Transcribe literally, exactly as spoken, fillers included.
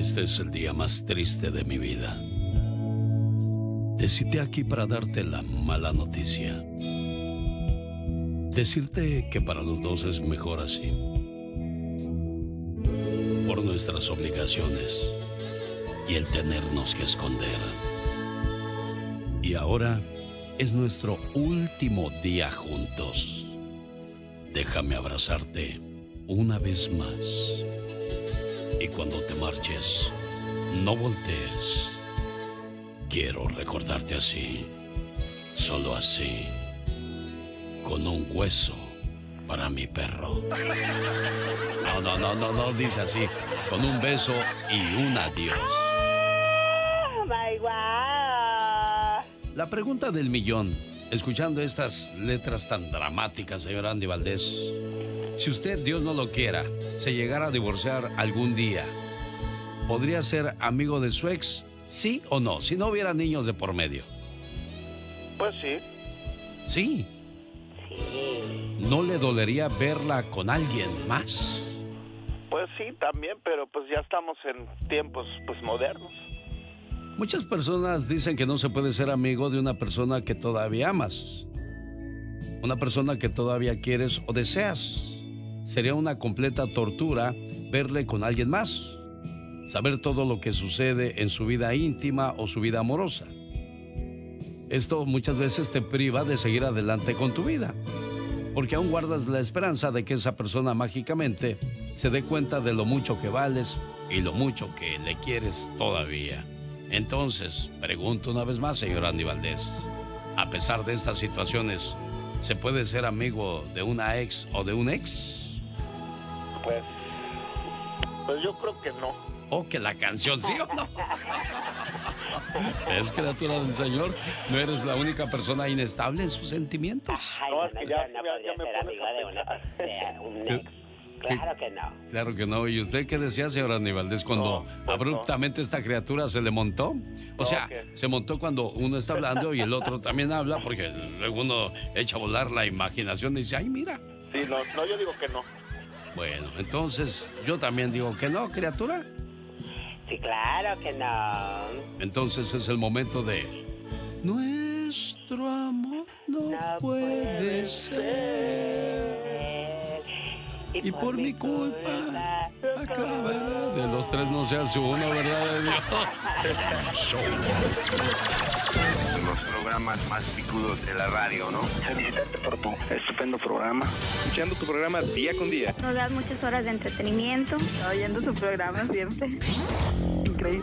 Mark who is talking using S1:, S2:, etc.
S1: Este es el día más triste de mi vida. Te cité aquí para darte la mala noticia. Decirte que para los dos es mejor así. Por nuestras obligaciones y el tenernos que esconder. Y ahora es nuestro último día juntos. Déjame abrazarte una vez más. Y cuando te marches, no voltees. Quiero recordarte así, solo así, con un hueso para mi perro. No, no, no, no, no dice así, con un beso y un adiós.
S2: Oh my God.
S1: La pregunta del millón, escuchando estas letras tan dramáticas, señor Andy Valdés. Si usted, Dios no lo quiera, se llegara a divorciar algún día, ¿podría ser amigo de su ex? ¿Sí o no? Si no hubiera niños de por medio.
S3: Pues sí.
S1: ¿Sí?
S2: Sí.
S1: ¿No le dolería verla con alguien más?
S3: Pues sí, también, pero pues ya estamos en tiempos pues modernos.
S1: Muchas personas dicen que no se puede ser amigo de una persona que todavía amas. Una persona que todavía quieres o deseas. Sería una completa tortura verle con alguien más. Saber todo lo que sucede en su vida íntima o su vida amorosa. Esto muchas veces te priva de seguir adelante con tu vida. Porque aún guardas la esperanza de que esa persona mágicamente se dé cuenta de lo mucho que vales y lo mucho que le quieres todavía. Entonces, pregunto una vez más, señor Andy Valdés. A pesar de estas situaciones, ¿se puede ser amigo de una ex o de un ex?
S3: Pues, pues yo creo que no.
S1: ¿O que la canción sí o no? Es criatura del Señor, no eres la única persona inestable en sus sentimientos.
S2: Ay,
S3: No,
S2: no,
S3: es que
S2: no,
S3: ya-
S2: no
S3: ya-
S2: podría
S3: ya me
S2: ser
S3: pones
S2: amigo
S3: a
S2: de una
S3: pensar.
S2: persona, un ex. Claro que no.
S1: Claro que no. ¿Y usted qué decía, señor Aníbaldez, cuando
S3: No, pues
S1: abruptamente esta criatura se le montó? O
S3: No,
S1: sea,
S3: ¿qué?
S1: se montó cuando uno está hablando y el otro también habla, porque luego uno echa a volar la imaginación y dice, ay, mira.
S3: Sí, no, no, yo digo que no.
S1: Bueno, entonces yo también digo que no, criatura.
S2: Sí, claro que no.
S1: Entonces es el momento de... Nuestro amor no,
S2: No
S1: puede ser. Y por mi culpa acabará. De los tres no se hace uno, ¿verdad, de Dios?
S4: Los programas más picudos de la radio, ¿no? Felicitarte por tu estupendo programa.
S5: Escuchando tu programa día con día.
S6: Nos das muchas horas de entretenimiento.
S7: Oyendo su programa siempre. Increíble.